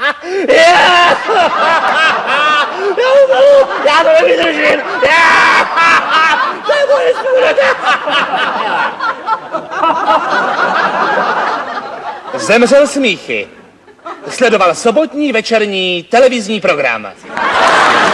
Já to nevydržím! To je moje smůra! Zemřel smíchy. Sledoval sobotní večerní televizní program.